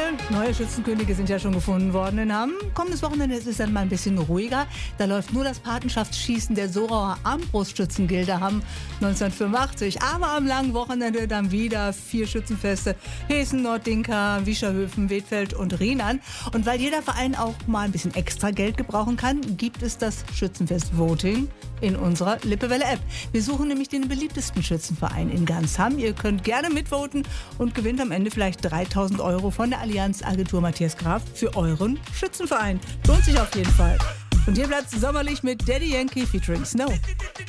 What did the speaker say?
neue Schützenkönige sind ja schon gefunden worden in Hamm. Kommendes Wochenende ist es dann mal ein bisschen ruhiger. Da läuft nur das Patenschaftsschießen der Sorauer Armbrustschützengilde Hamm 1985. Aber am langen Wochenende dann wieder 4 Schützenfeste. Hessen, Norddinka, Wischerhöfen, Wedfeld und Rienan. Und weil jeder Verein auch mal ein bisschen extra Geld gebrauchen kann, gibt es das Schützenfest-Voting in unserer Lippewelle-App. Wir suchen nämlich den beliebtesten Schützenverein in ganz Hamm. Ihr könnt gerne mitvoten und gewinnt am Ende vielleicht 3.000 € von der Allianz Agentur Matthias Graf für euren Schützenverein. Lohnt sich auf jeden Fall. Und hier bleibt es sommerlich mit Daddy Yankee featuring Snow.